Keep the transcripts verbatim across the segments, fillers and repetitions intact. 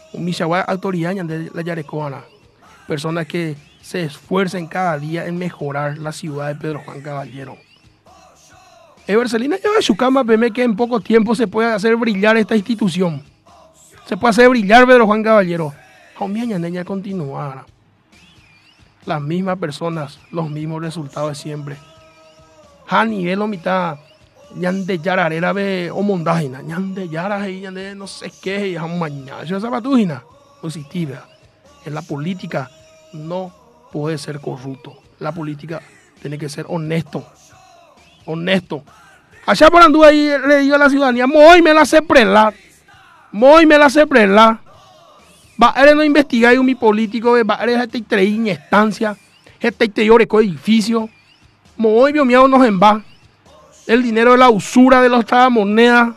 Un michagua autoridad de la Yarecoana. Personas que se esfuercen cada día en mejorar la ciudad de Pedro Juan Caballero. Evercelina lleva su cama, veme que en poco tiempo se puede hacer brillar esta institución. Se puede hacer brillar Pedro Juan Caballero. Jaumiañaneña continuará. Las mismas personas, los mismos resultados de siempre. A nivel o mitad, ñande yararera ve o mondajina, ñande yara y ñande no sé qué, y mañana. Yo esa patujina, no existía. En la política no puede ser corrupto. La política tiene que ser honesto. Honesto. Allá por andú ahí le digo a la ciudadanía, muy me la sé prelar. Muy me la sé prelar. Va a no investigar y mi político, va a este tres instancia, este tres edificio. Muy bien, mío nos en va. El dinero de la usura de las monedas.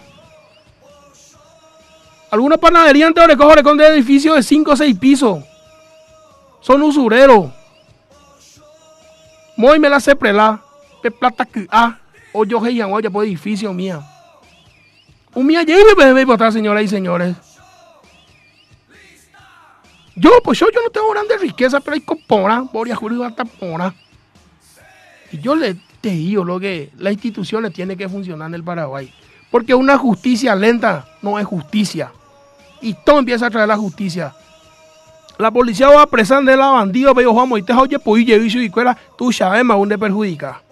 Algunos panaderías en Teoreco Jorecón de edificios de cinco o seis pisos. Son usureros. Muy me la sé prelar. De plata que ah, o yo que ya por edificio mía. Un mía lleve bebé para señoras y señores. Yo, pues yo, yo no tengo grandes riquezas, pero hay copora, boria jurídica hasta pora. Y yo le te digo lo que las instituciones tienen que funcionar en el Paraguay. Porque una justicia lenta no es justicia. Y todo empieza a traer la justicia. La policía va a apresar de la bandido, pero vamos, y te oye, pues y cuela, tú sabes más dónde perjudica.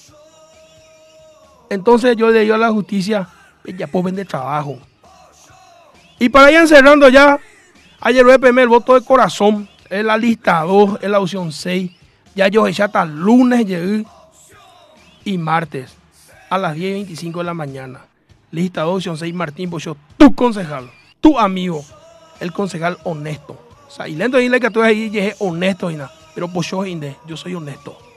Entonces yo le digo a la justicia, ya pues vende trabajo. Y para ir encerrando ya, ayer el P M el voto de corazón, en la lista dos, en la opción seis, ya yo ya hasta lunes llegué y martes a las diez y veinticinco de la mañana. Lista dos, opción seis, Martín Pocho, tu concejal, tu amigo, el concejal honesto. O sea, y lento dile que tú eres honesto, pero Pocho, yo soy honesto.